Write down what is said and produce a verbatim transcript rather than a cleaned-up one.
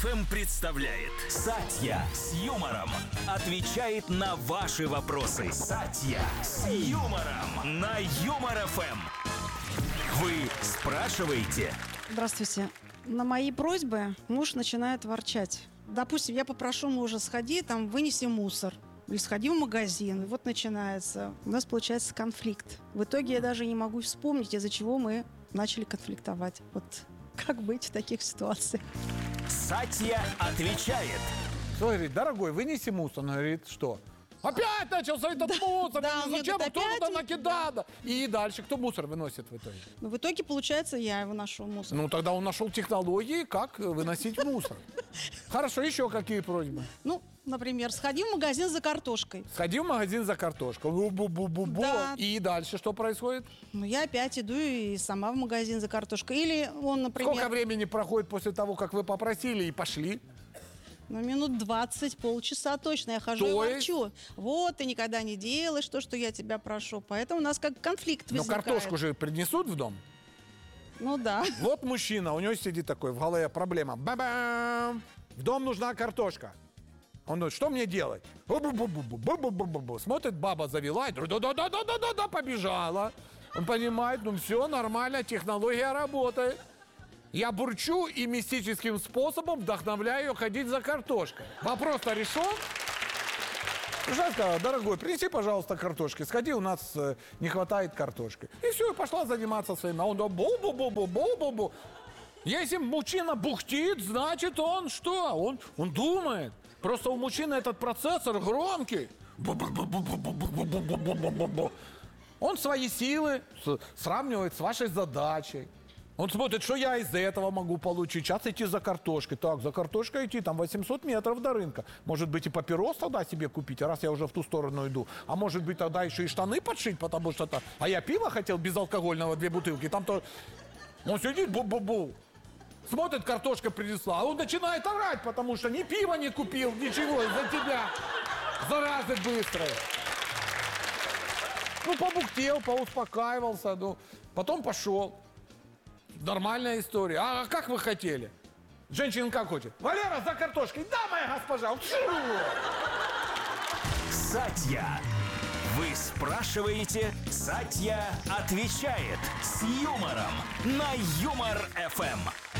ФМ представляет Сатья с юмором. Отвечает на ваши вопросы. Сатья с юмором на Юмор ФМ. Вы спрашиваете? Здравствуйте. На мои просьбы муж начинает ворчать. Допустим, я попрошу мужа: сходи, там, вынеси мусор. Или сходи в магазин. И вот начинается. У нас получается конфликт. В итоге я даже не могу вспомнить, из-за чего мы начали конфликтовать. Вот как быть в таких ситуациях? Сатья отвечает. Что говорит: дорогой, вынеси мусор. Он говорит: что? Опять начался этот Да, мусор. да, Ну, мне зачем? тут Кто опять туда вот, накидал? Да. И дальше кто мусор выносит в итоге? Но в итоге, получается, я его ношу мусор. Ну, тогда он нашел технологии, как выносить мусор. Хорошо, еще какие просьбы? Ну, например, сходи в магазин за картошкой. Сходи в магазин за картошкой. Бу-бу-бу-бу-бу. Да. И дальше что происходит? Ну, я опять иду и сама в магазин за картошкой. Или он, например... Сколько времени проходит после того, как вы попросили и пошли? Ну, минут двадцать, полчаса точно. Я хожу То и есть? ворчу. Вот, ты никогда не делаешь то, что я тебя прошу. Поэтому у нас как конфликт Но возникает. картошку же принесут в дом. Ну, да. Вот мужчина, у него сидит такой, в голове проблема. Ба-бам! В дом нужна картошка. Он говорит: что мне делать? Бу-бу-бу-бу-бу-бу-бу-бу. Смотрит, баба завела, и да-да-да-да-да-да, побежала. Он понимает, ну все, нормально, технология работает. Я бурчу и мистическим способом вдохновляю ее ходить за картошкой. Вопрос-то решен. Жена сказала: дорогой, принеси, пожалуйста, картошки. Сходи, у нас э, не хватает картошки. И все, и пошла заниматься своим. А он бу-бу-бу-бу-бу-бу-бу. Если мужчина бухтит, значит он что? Он, он думает. Просто у мужчины этот процессор громкий. Бу-бу-бу-бу-бу-бу-бу-бу-бу-бу. Он свои силы с- сравнивает с вашей задачей. Он смотрит, что я из этого могу получить. Сейчас идти за картошкой. Так, за картошкой идти, там восемьсот метров до рынка. Может быть, и папирос тогда себе купить, раз я уже в ту сторону иду. А может быть, тогда еще и штаны подшить, потому что... -то... А я пиво хотел безалкогольного, две бутылки. Там-то... Он сидит, бу-бу-бу. Смотрит, картошка принесла. А он начинает орать, потому что ни пива не купил, ничего из-за тебя. Заразы быстрые. Ну, побухтел, поуспокаивался. Ну, потом пошел. Нормальная история. А как вы хотели? Женщина как хочет? Валера, за картошкой. Да, моя госпожа. Сатья. Вы спрашиваете, Сатья отвечает с юмором на Юмор ФМ.